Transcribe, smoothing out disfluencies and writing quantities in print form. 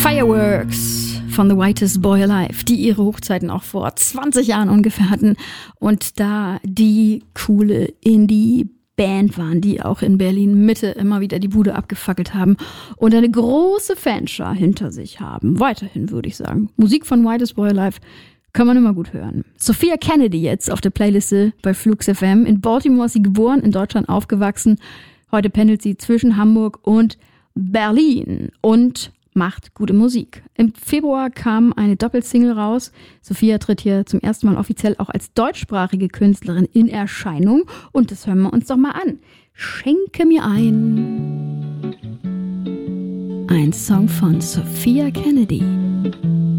Fireworks von The Whitest Boy Alive, die ihre Hochzeiten auch vor 20 Jahren ungefähr hatten und da die coole Indie-Band waren, die auch in Berlin Mitte immer wieder die Bude abgefackelt haben und eine große Fanschar hinter sich haben. Weiterhin würde ich sagen. Musik von Whitest Boy Alive kann man immer gut hören. Sophia Kennedy jetzt auf der Playliste bei Flux FM. In Baltimore ist sie geboren, in Deutschland aufgewachsen. Heute pendelt sie zwischen Hamburg und Berlin und macht gute Musik. Im Februar kam eine Doppelsingle raus. Sophia tritt hier zum ersten Mal offiziell auch als deutschsprachige Künstlerin in Erscheinung. Und das hören wir uns doch mal an. Schenke mir ein. Ein Song von Sophia Kennedy.